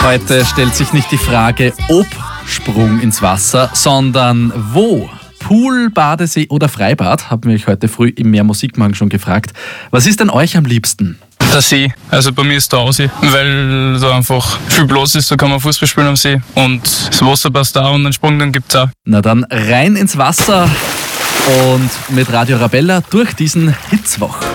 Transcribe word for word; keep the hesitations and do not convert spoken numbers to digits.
Heute stellt sich nicht die Frage, ob Sprung ins Wasser, sondern wo. Pool, Badesee oder Freibad, haben wir euch heute früh im Mehr Musikmorgen schon gefragt. Was ist denn euch am liebsten? Der See, also bei mir ist der Aussee, weil da einfach viel Platz ist, da kann man Fußball spielen am See und das Wasser passt da und einen Sprung dann gibt's auch. Na dann rein ins Wasser und mit Radio Arabella durch diesen Hitzwoch.